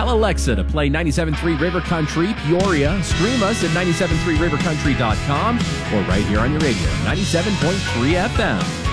Tell Alexa to play 97.3 River Country, Peoria. Stream us at 97.3rivercountry.com or right here on your radio, 97.3 FM.